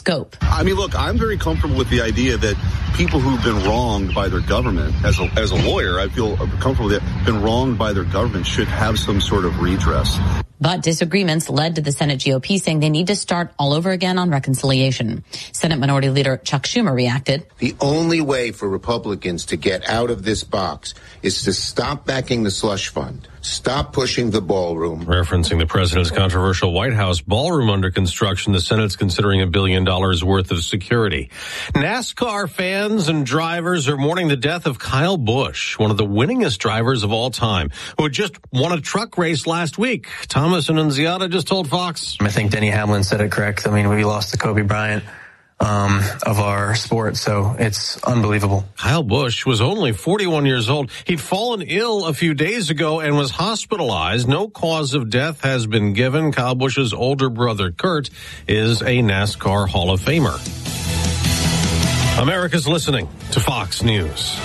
scope. I mean, look, I'm very comfortable with the idea that people who've been wronged by their government, as a lawyer, I feel comfortable that been wronged by their government should have some sort of redress. But disagreements led to the Senate GOP saying they need to start all over again on reconciliation. Senate Minority Leader Chuck Schumer reacted. The only way for Republicans to get out of this box is to stop backing the slush fund, stop pushing the ballroom. Referencing the president's controversial White House ballroom under construction, the Senate's considering $1 billion worth of security. NASCAR fans and drivers are mourning the death of Kyle Busch, one of the winningest drivers of all time, who had just won a truck race last week. Thomas Annunziata just told Fox. I think Denny Hamlin said it correct. I mean, we lost to Kobe Bryant of our sport, so it's unbelievable. Kyle Busch was only 41 years old. He'd fallen ill a few days ago and was hospitalized. No cause of death has been given. Kyle Busch's older brother, Kurt, is a NASCAR Hall of Famer. America's listening to Fox News.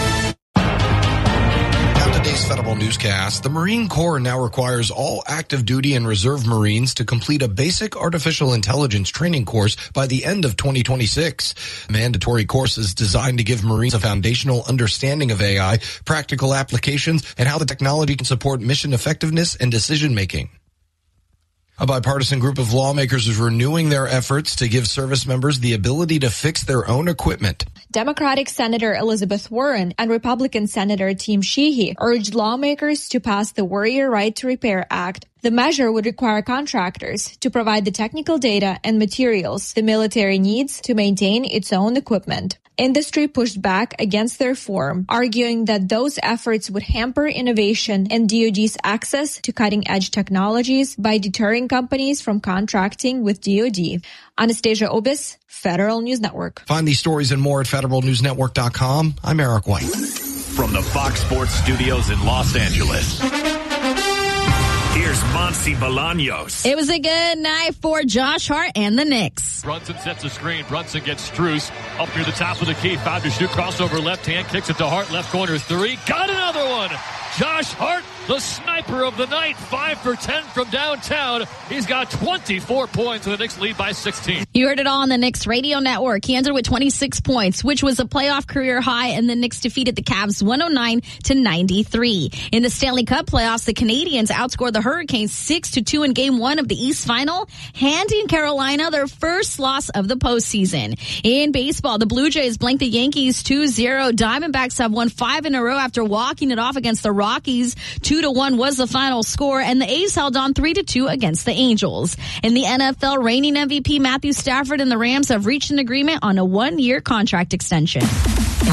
Today's Federal Newscast, the Marine Corps now requires all active duty and reserve Marines to complete a basic artificial intelligence training course by the end of 2026. Mandatory courses designed to give Marines a foundational understanding of AI, practical applications, and how the technology can support mission effectiveness and decision making. A bipartisan group of lawmakers is renewing their efforts to give service members the ability to fix their own equipment. Democratic Senator Elizabeth Warren and Republican Senator Tim Sheehy urged lawmakers to pass the Warrior Right to Repair Act. The measure would require contractors to provide the technical data and materials the military needs to maintain its own equipment. Industry pushed back against the reform, arguing that those efforts would hamper innovation and DoD's access to cutting-edge technologies by deterring companies from contracting with DoD. Anastasia Obis, Federal News Network. Find these stories and more at federalnewsnetwork.com. I'm Eric White. From the Fox Sports Studios in Los Angeles, here's Monty Bolaños. It was a good night for Josh Hart and the Knicks. Brunson sets a screen. Brunson gets Strus up near the top of the key. 5 to shoot. Crossover left hand. Kicks it to Hart. Left corner 3. Got another one. Josh Hart, the sniper of the night. 5 for 10 from downtown. He's got 24 points and the Knicks lead by 16. You heard it all on the Knicks radio network. He ended with 26 points, which was a playoff career high, and the Knicks defeated the Cavs 109-93. In the Stanley Cup playoffs, the Canadians outscored the Hurricanes 6-2 in Game 1 of the East Final, handing Carolina their first loss of the postseason. In baseball, the Blue Jays blanked the Yankees 2-0. Diamondbacks have won 5 in a row after walking it off against the Rockies. 2-1 was the final score, and the A's held on 3-2 against the Angels. In the NFL, reigning MVP Matthew Stafford and the Rams have reached an agreement on a 1-year contract extension.